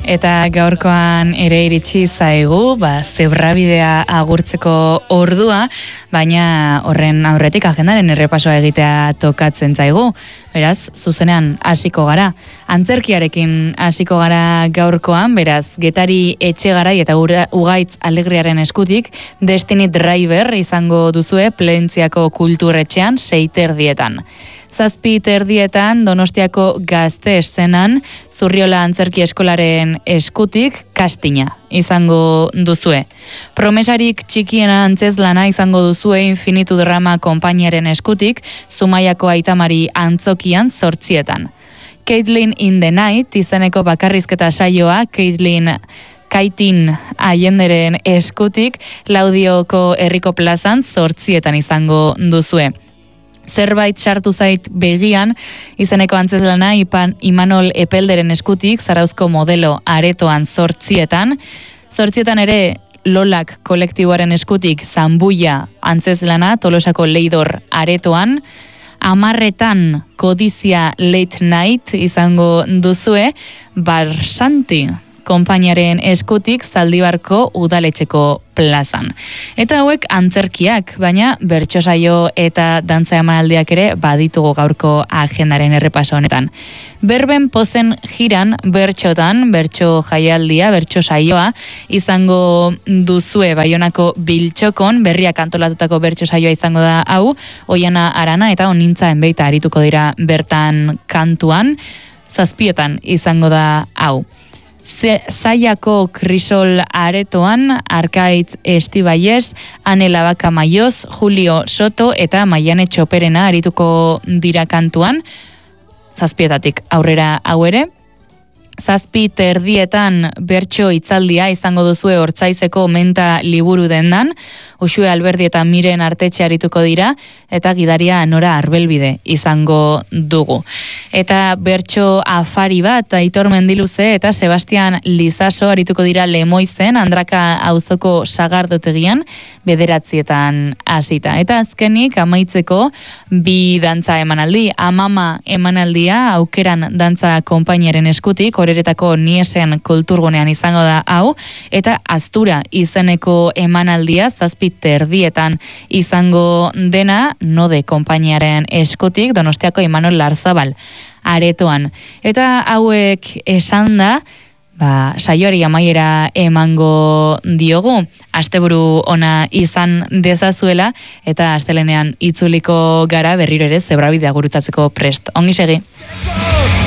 Eta gaurkoan ere iritsi zaigu, zebrabidea agurtzeko ordua, baina horren aurretik agendaren errepasoa egitea tokatzen zaigu. Beraz, zuzenean hasiko gara. Antzerkiarekin hasiko gara gaurkoan, beraz, Getari Etxegarai eta Ugaitz Alegriaren eskutik Destiny Driver izango duzue Plentziako Kulturetxean 6:30. 7:30 Donostiako Gazte Eszenan Zurriola Antzerki Eskolaren eskutik Kastina izango duzue. Promesarik txikiena antzezlana izango duzue Infinitu Drama konpainiaren eskutik Zumaiako Aitamari Antzokian 8:00. Caitlin in the Night izeneko bakarrizketa saioa Kaitin Allenderen eskutik Laudioko Herriko Plazan 8:00 izango duzue. Zerbait sartu zait begian, izeneko antzezlana Imanol Epelderen eskutik, Zarauzko Modelo aretoan 8:00. 8:00 ere Lolak kolektiboaren eskutik Zambuia antzezlana Tolosako Leidor aretoan. 10:00 Kodizia Late Night izango duzue Barsanti konpainiaren eskutik Zaldibarko Udaletxeko plazan. Eta hauek antzerkiak, baina bertso saio eta dantza emanaldiak ere baditugu gaurko agendaren errepaso honetan. Berben pozen jiran bertxotan, bertso jaialdia, bertso saioa izango duzue Baionako Biltxokon, berriak antolatutako bertso saioa izango da hau, Oiana Arana eta Onintza Enbeita arituko dira bertan kantuan, 7:00 izango da hau. Zaiako Krisol aretoan Arkaitz Estibaiez, Ane Labaka Maioz, Julio Soto eta Maiane Txoperena arituko dira kantuan, 7:00 aurrera hau ere. 7:30 bertso hitzaldia izango duzue Hortzaizeko Menta liburu dendan, Uxue Alberdi eta Miren Artetxe arituko dira, eta gidaria Nora Arbelbide izango dugu. Eta bertso afari bat, Aitor Mendiluze eta Sebastian Lizaso arituko dira Lemoizen, Andraka auzoko Sagardotegian, 9:00 hasita. Eta azkenik, amaitzeko, bi dantza emanaldi, Amama emanaldia, Aukeran dantza konpainiaren eskutik, Horeretako Niesen kulturgunean izango da hau, eta Aztura izeneko emanaldia 7:30 izango dena Node konpainiaren eskutik Donostiako Imanol Larzabal aretoan. Eta hauek esan da, saioari amaiera emango diogu, asteburu ona izan dezazuela, eta astelenean itzuliko gara berriro ere zebrabidea gurutzatzeko prest. Ongi segi!